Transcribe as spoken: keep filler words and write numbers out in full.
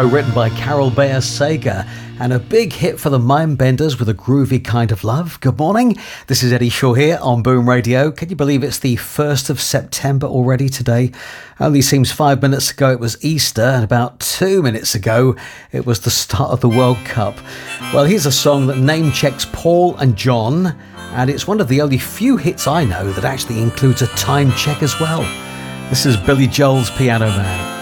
Piano written by Carol Bayer Sager, and a big hit for the Mindbenders with a groovy kind of love. Good morning, this is Eddie Shaw here on Boom Radio. Can you believe it's the first of September already today? Only seems five minutes ago it was Easter, and about two minutes ago it was the start of the World Cup. Well, here's a song that name checks Paul and John, and it's one of the only few hits I know that actually includes a time check as well. This is Billy Joel's Piano Man.